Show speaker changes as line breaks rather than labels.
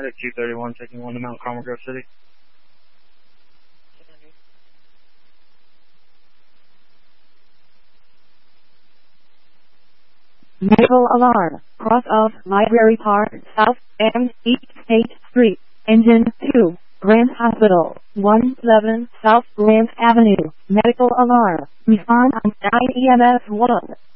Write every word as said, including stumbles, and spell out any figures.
Medic two thirty-one, taking one to Mount Carmel Grove City.
Medical alarm. Cross of Library Park, South and East State Street. Engine two. Grant Hospital, one eleven South Grant Avenue. Medical alarm. Respond on nine E M S one.